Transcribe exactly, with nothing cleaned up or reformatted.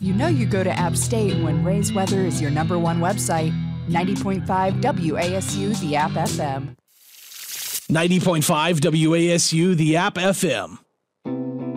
You know you go to App State when Ray's Weather is your number one website. ninety point five W A S U, the App F M. ninety point five W A S U, the App F M.